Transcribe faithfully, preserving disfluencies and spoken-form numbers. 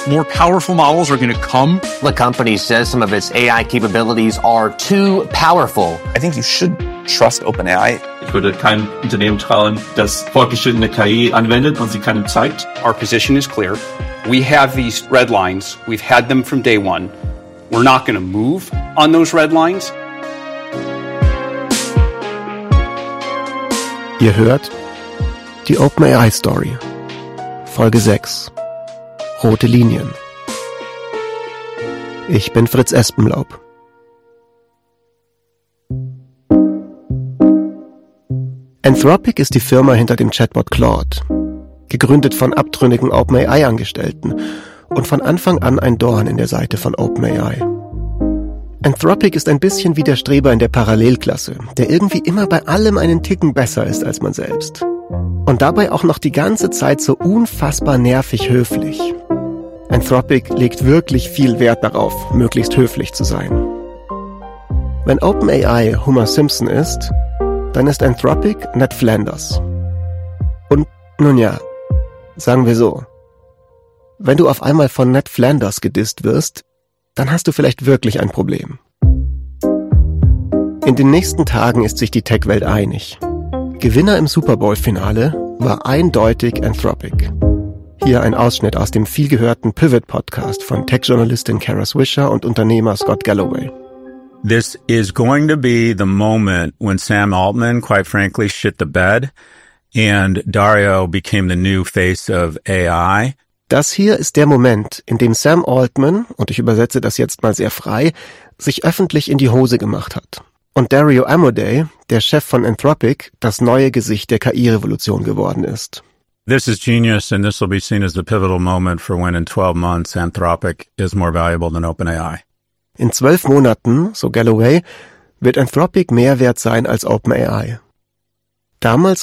more powerful models are going to come. The company says some of its A I capabilities are too powerful. I think you should trust OpenAI. Ich würde keinem Unternehmen trauen, das fortgeschrittene K I anwendet und sie keinem zeigt. Our position is clear. We have these red lines. We've had them from day one. We're not going to move on those red lines. Ihr hört die OpenAI Story, Folge sechs, Rote Linien. Ich bin Fritz Espenlaub. Anthropic ist die Firma hinter dem Chatbot Claude, gegründet von abtrünnigen OpenAI-Angestellten und von Anfang an ein Dorn in der Seite von OpenAI. Anthropic ist ein bisschen wie der Streber in der Parallelklasse, der irgendwie immer bei allem einen Ticken besser ist als man selbst. Und dabei auch noch die ganze Zeit so unfassbar nervig höflich. Anthropic legt wirklich viel Wert darauf, möglichst höflich zu sein. Wenn OpenAI Homer Simpson ist, dann ist Anthropic Ned Flanders. Und nun ja, sagen wir so, wenn du auf einmal von Ned Flanders gedisst wirst, dann hast du vielleicht wirklich ein Problem. In den nächsten Tagen ist sich die Tech-Welt einig. Gewinner im Super Bowl-Finale war eindeutig Anthropic. Hier ein Ausschnitt aus dem vielgehörten Pivot-Podcast von Tech-Journalistin Kara Swisher und Unternehmer Scott Galloway. This is going to be the moment when Sam Altman, quite frankly, shit the bed and Dario became the new face of A I. Das hier ist der Moment, in dem Sam Altman, und ich übersetze das jetzt mal sehr frei, sich öffentlich in die Hose gemacht hat. Und Dario Amodei, der Chef von Anthropic, das neue Gesicht der K I-Revolution geworden ist. This is genius, and this will be seen as the pivotal moment for when in twelve months Anthropic is more valuable than OpenAI. In zwölf Monaten, so Galloway, wird Anthropic mehr wert sein als OpenAI. Damals